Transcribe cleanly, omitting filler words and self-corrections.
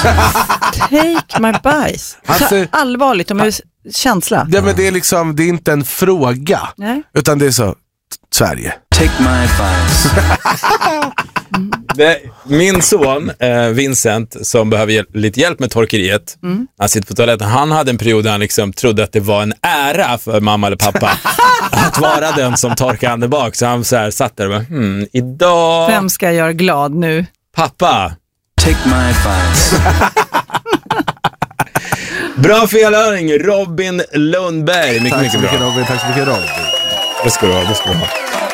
Take my bajs. Alltså, allvarligt, om känsla. Ja, men det är liksom, det är inte en fråga. Nej. Utan det är så, Sverige. Take my advice. Min son Vincent, som behöver lite hjälp med torkeriet, han sitter på toaletten, han hade en period där han liksom trodde att det var en ära för mamma eller pappa att vara den som torkar han där bak. Så han så här satt där och bara, idag... Vem ska jag göra glad nu? Pappa. Take my advice. Bra felhöring, Robin Lundberg. Mycket bra. Tack så mycket Robin. Det ska du ha.